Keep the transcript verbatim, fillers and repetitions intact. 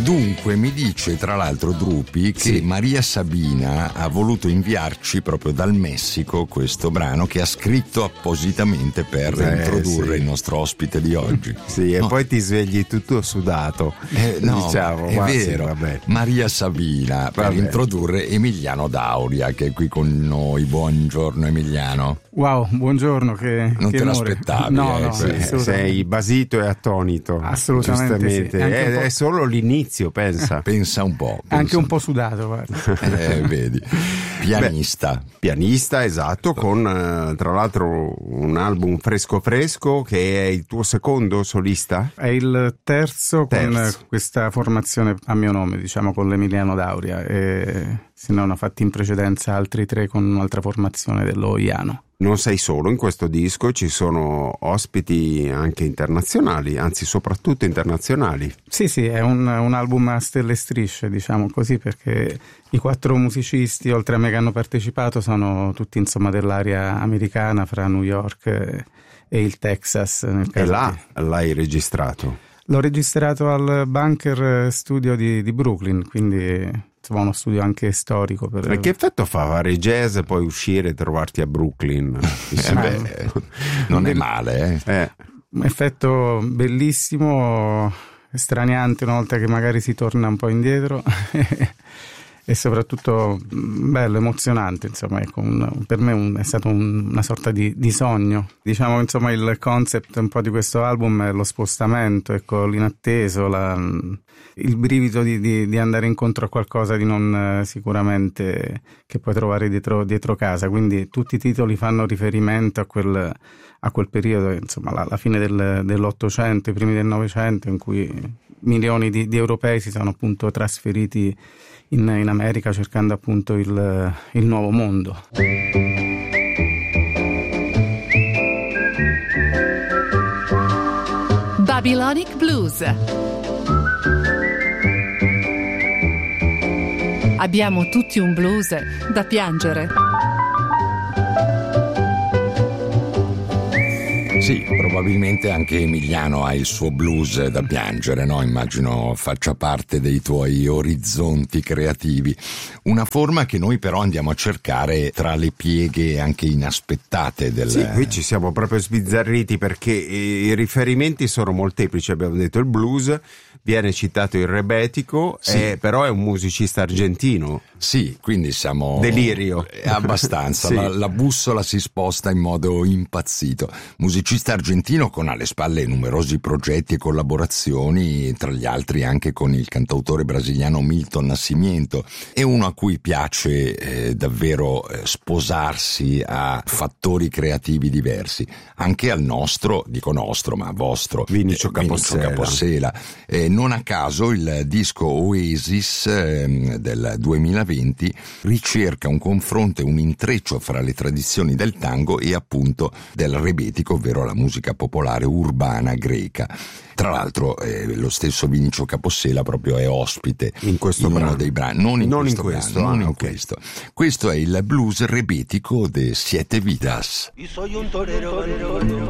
Dunque mi dice tra l'altro Drupi che sì. Maria Sabina ha voluto inviarci proprio dal Messico questo brano che ha scritto appositamente per eh, introdurre sì. il nostro ospite di oggi. Sì, no. E poi ti svegli tutto sudato. Eh, no, diciamo, è vero. Sì, vabbè. Maria Sabina per vabbè. introdurre Emiliano Dauria che è qui con noi. Buongiorno Emiliano. Wow, buongiorno. Che, non che te onore. l'aspettavi? No, eh, no, sì. Sei basito e attonito. Assolutamente. Sì. È, è solo l'inizio, pensa. Pensa un po'. Pensa Anche un un po' sudato, guarda. Eh, vedi. Pianista. Beh, pianista, esatto, con tra l'altro un album fresco fresco che è il tuo secondo solista? È il terzo, terzo. con questa formazione a mio nome, diciamo, con l'Emiliano Dauria. E se no, hanno fatto in precedenza altri tre con un'altra formazione dello Iano. Non sei solo in questo disco, ci sono ospiti anche internazionali, anzi soprattutto internazionali. Sì, sì, è un, un album a stelle e strisce, diciamo così, perché i quattro musicisti, oltre a me che hanno partecipato, sono tutti insomma dell'area americana, fra New York e, e il Texas. Nel caso e là di... l'hai registrato? L'ho registrato al Bunker Studio di, di Brooklyn, quindi... insomma uno studio anche storico. Per... E che effetto fa fare jazz e poi uscire e trovarti a Brooklyn? Eh beh, non è male, eh? eh. Un effetto bellissimo, straniante una volta che magari si torna un po' indietro e soprattutto bello, emozionante, insomma, ecco, un, per me un, è stato un, una sorta di, di sogno. Diciamo, insomma, il concept un po' di questo album è lo spostamento, ecco, l'inatteso, la, il brivido di, di, di andare incontro a qualcosa di non eh, sicuramente che puoi trovare dietro, dietro casa, quindi tutti i titoli fanno riferimento a quel, a quel periodo, insomma, la, la fine del, dell'Ottocento, i primi del Novecento, in cui milioni di, di europei si sono appunto trasferiti In, in America cercando appunto il, il nuovo mondo. Babylonic Blues. Abbiamo tutti un blues da piangere. Sì, probabilmente anche Emiliano ha il suo blues da piangere, no? Immagino faccia parte dei tuoi orizzonti creativi. Una forma che noi però andiamo a cercare tra le pieghe anche inaspettate del... Sì, qui ci siamo proprio sbizzarriti perché i riferimenti sono molteplici. Abbiamo detto il blues, viene citato il rebetico, sì. eh, però è un musicista argentino. Sì, quindi siamo... Delirio. Abbastanza, sì. la, la bussola si sposta in modo impazzito. Musicista argentino con alle spalle numerosi progetti e collaborazioni, tra gli altri anche con il cantautore brasiliano Milton Nascimento, e uno a cui piace eh, davvero eh, sposarsi a fattori creativi diversi, anche al nostro, dico nostro, ma vostro, Vinicio Capossela. Vinicio Capossela. Eh, non a caso il disco Oasis eh, del duemilaventi ricerca un confronto e un intreccio fra le tradizioni del tango e appunto del rebetico, ovvero la musica popolare urbana greca. Tra l'altro eh, lo stesso Vinicio Capossela proprio è ospite in, questo in brano. uno dei brani, non in non questo, in questo, brano, ah, non in okay. questo. Questo è il blues rebetico de Siete Vidas.